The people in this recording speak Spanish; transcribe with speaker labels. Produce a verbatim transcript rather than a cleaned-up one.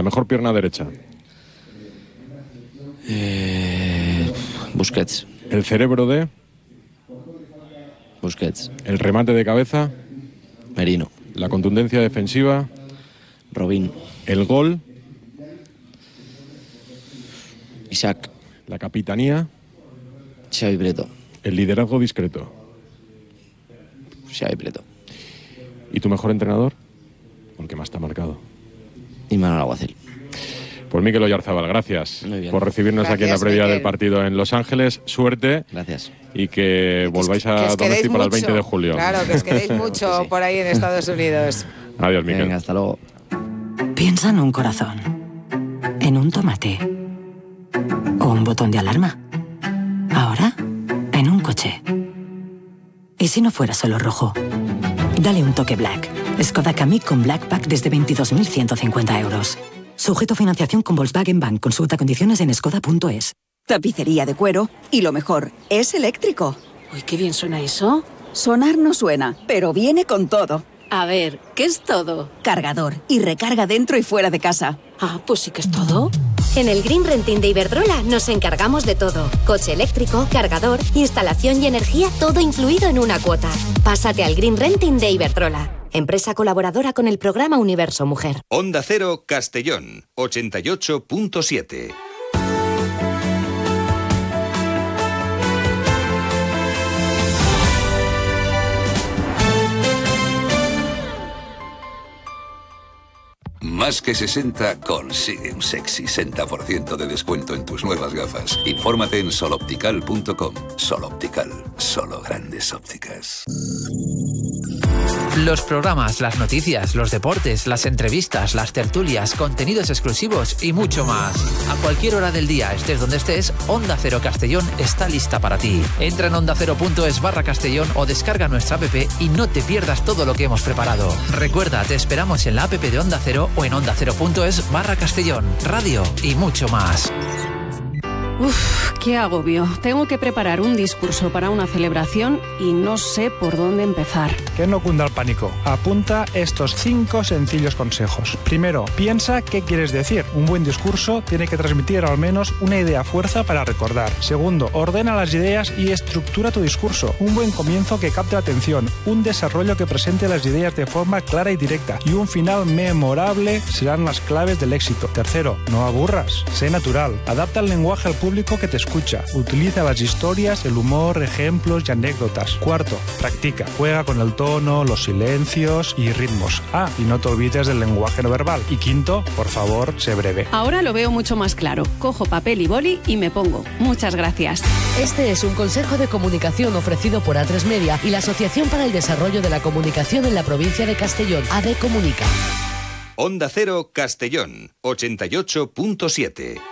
Speaker 1: La mejor pierna derecha.
Speaker 2: Eh, Busquets.
Speaker 1: El cerebro de...
Speaker 2: Busquets.
Speaker 1: El remate de cabeza...
Speaker 2: Merino.
Speaker 1: La contundencia defensiva...
Speaker 2: Robin.
Speaker 1: El gol...
Speaker 2: Isaac.
Speaker 1: La capitanía...
Speaker 2: Xavi Prieto.
Speaker 1: El liderazgo discreto...
Speaker 2: Xavi Prieto.
Speaker 1: ¿Y tu mejor entrenador? ¿O el que más te ha marcado?
Speaker 2: Y Manuel Aguacil.
Speaker 1: Pues Mikel Oyarzábal, gracias por recibirnos
Speaker 3: Gracias,
Speaker 1: aquí en la previa
Speaker 3: Miquel.
Speaker 1: del partido en Los Ángeles. Suerte.
Speaker 2: Gracias.
Speaker 1: Y que volváis
Speaker 3: Que
Speaker 1: a
Speaker 3: os quedéis
Speaker 1: Donosti para el
Speaker 3: mucho.
Speaker 1: veinte de julio.
Speaker 3: Claro, que os quedéis mucho
Speaker 2: Sí, sí.
Speaker 3: por ahí en Estados Unidos.
Speaker 1: Adiós, Miquel.
Speaker 2: Venga, hasta luego.
Speaker 4: Piensa en un corazón, en un tomate o un botón de alarma. Ahora, en un coche. ¿Y si no fuera solo rojo? Dale un toque Black. Skoda Kamiq con Black Pack desde veintidós mil ciento cincuenta euros. Sujeto a financiación con Volkswagen Bank. Consulta condiciones en skoda punto es.
Speaker 5: Tapicería de cuero y lo mejor, es eléctrico.
Speaker 6: Uy, qué bien suena eso.
Speaker 5: Sonar no suena, pero viene con todo.
Speaker 6: A ver, ¿qué es todo?
Speaker 5: Cargador y recarga dentro y fuera de casa.
Speaker 6: Ah, pues sí que es todo.
Speaker 7: En el Green Renting de Iberdrola nos encargamos de todo. Coche eléctrico, cargador, instalación y energía, todo incluido en una cuota. Pásate al Green Renting de Iberdrola, empresa colaboradora con el programa Universo Mujer.
Speaker 8: Onda Cero Castellón, ochenta y ocho punto siete.
Speaker 9: Más que sesenta consigue un sexy sesenta por ciento de descuento en tus nuevas gafas. Infórmate en sol optical punto com. Sol Optical, solo grandes ópticas.
Speaker 10: Los programas, las noticias, los deportes, las entrevistas, las tertulias, contenidos exclusivos y mucho más. A cualquier hora del día, estés donde estés, Onda Cero Castellón está lista para ti. Entra en onda cero punto es barra Castellón o descarga nuestra app y no te pierdas todo lo que hemos preparado. Recuerda, te esperamos en la app de Onda Cero o en onda cero punto es barra Castellón, radio y mucho más.
Speaker 11: Uf, qué agobio. Tengo que preparar un discurso para una celebración y no sé por dónde empezar.
Speaker 12: Que no cunda el pánico. Apunta estos cinco sencillos consejos. Primero, piensa qué quieres decir. Un buen discurso tiene que transmitir al menos una idea fuerza para recordar. Segundo, ordena las ideas y estructura tu discurso. Un buen comienzo que capte la atención. Un desarrollo que presente las ideas de forma clara y directa. Y un final memorable serán las claves del éxito. Tercero, no aburras. Sé natural. Adapta el lenguaje al público que te escucha. Utiliza las historias, el humor, ejemplos y anécdotas. Cuarto, practica. Juega con el tono, los silencios y ritmos. Ah, y no te olvides del lenguaje no verbal. Y quinto, por favor, sé breve.
Speaker 11: Ahora lo veo mucho más claro. Cojo papel y boli y me pongo. Muchas gracias.
Speaker 13: Este es un consejo de comunicación ofrecido por A tres Media y la Asociación para el Desarrollo de la Comunicación en la provincia de Castellón, A D Comunica.
Speaker 8: Onda Cero Castellón, ochenta y ocho punto siete.